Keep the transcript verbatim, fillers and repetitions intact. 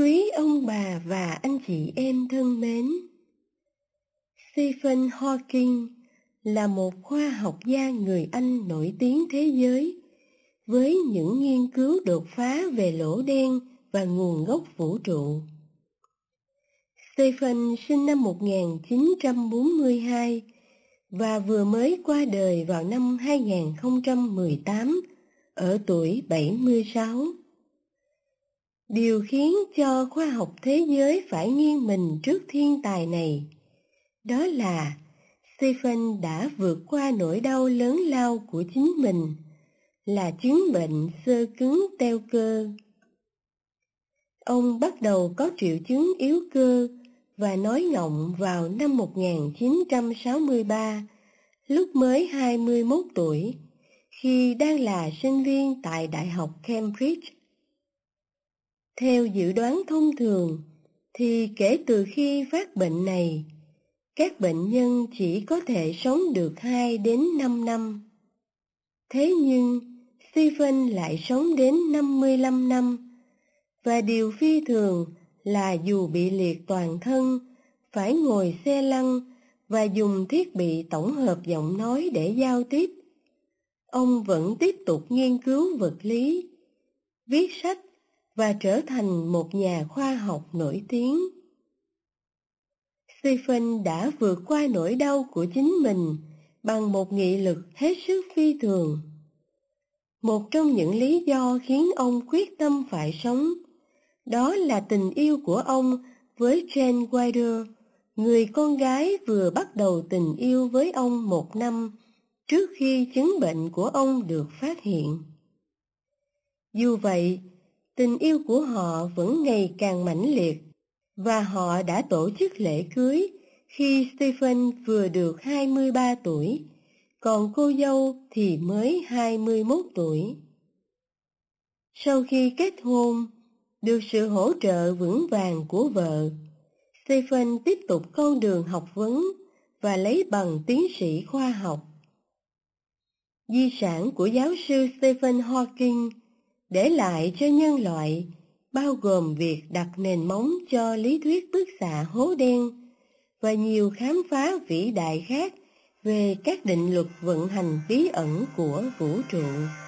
Quý ông bà và anh chị em thân mến, Stephen Hawking là một khoa học gia người Anh nổi tiếng thế giới với những nghiên cứu đột phá về lỗ đen và nguồn gốc vũ trụ. Stephen sinh năm một nghìn chín trăm bốn mươi hai và vừa mới qua đời vào năm hai nghìn không trăm mười tám ở tuổi bảy mươi sáu. Điều khiến cho khoa học thế giới phải nghiêng mình trước thiên tài này, đó là Stephen đã vượt qua nỗi đau lớn lao của chính mình, là chứng bệnh xơ cứng teo cơ. Ông bắt đầu có triệu chứng yếu cơ và nói ngọng vào năm một nghìn chín trăm sáu mươi ba, lúc mới hai mươi mốt tuổi, khi đang là sinh viên tại Đại học Cambridge. Theo dự đoán thông thường, thì kể từ khi phát bệnh này, các bệnh nhân chỉ có thể sống được hai đến năm năm. Thế nhưng, Stephen lại sống đến năm mươi lăm năm, và điều phi thường là dù bị liệt toàn thân, phải ngồi xe lăn và dùng thiết bị tổng hợp giọng nói để giao tiếp, ông vẫn tiếp tục nghiên cứu vật lý, viết sách và trở thành một nhà khoa học nổi tiếng. Stephen đã vượt qua nỗi đau của chính mình bằng một nghị lực hết sức phi thường. Một trong những lý do khiến ông quyết tâm phải sống, đó là tình yêu của ông với Jane Wilder, người con gái vừa bắt đầu tình yêu với ông một năm trước khi chứng bệnh của ông được phát hiện. Dù vậy, tình yêu của họ vẫn ngày càng mãnh liệt, và họ đã tổ chức lễ cưới khi Stephen vừa được hai mươi ba tuổi, còn cô dâu thì mới hai mươi mốt tuổi. Sau khi kết hôn, được sự hỗ trợ vững vàng của vợ, Stephen tiếp tục con đường học vấn và lấy bằng tiến sĩ khoa học. Di sản của giáo sư Stephen Hawking để lại cho nhân loại bao gồm việc đặt nền móng cho lý thuyết bức xạ hố đen và nhiều khám phá vĩ đại khác về các định luật vận hành bí ẩn của vũ trụ.